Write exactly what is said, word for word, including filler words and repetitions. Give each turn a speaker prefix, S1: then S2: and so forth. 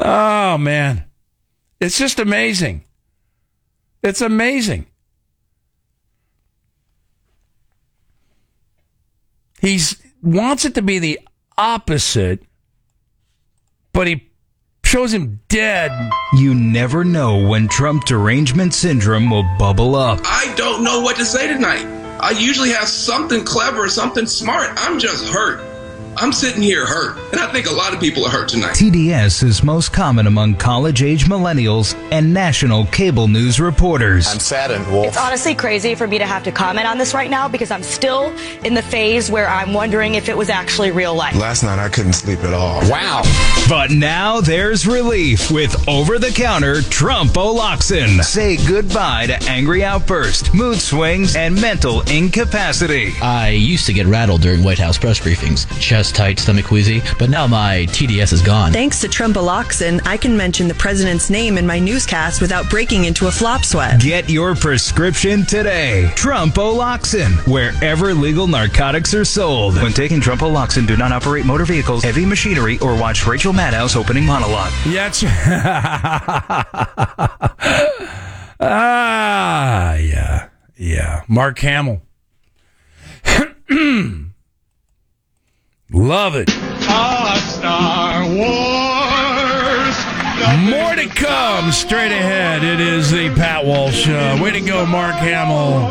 S1: Oh, man. It's just amazing. It's amazing. He wants it to be the opposite, but he shows him dead.
S2: You never know when Trump derangement syndrome will bubble up.
S3: I don't know what to say tonight. I usually have something clever, something smart. I'm just hurt. I'm sitting here hurt, and I think a lot of people are hurt tonight.
S2: T D S is most common among college-age millennials and national cable news reporters.
S4: I'm saddened, Wolf.
S5: It's honestly crazy for me to have to comment on this right now because I'm still in the phase where I'm wondering if it was actually real life.
S4: Last night I couldn't sleep at all.
S2: Wow. But now there's relief with over-the-counter Trump-O-Loxin. Say goodbye to angry outbursts, mood swings, and mental incapacity.
S6: I used to get rattled during White House press briefings. Chest tight, stomach queasy, but now my T D S is gone.
S7: Thanks to Trump-O-Loxin, I can mention the president's name in my newscast without breaking into a flop sweat.
S2: Get your prescription today. Trump-O-Loxin, wherever legal narcotics are sold. When taking Trump-O-Loxin, do not operate motor vehicles, heavy machinery, or watch Rachel Maddow's opening monologue.
S1: Yeah, it's- ah, yeah, yeah. Mark Hamill. Love it.
S8: Ah, Star Wars.
S1: More to come straight ahead. It is the Pat Walsh Show. Way to go, Mark Hamill.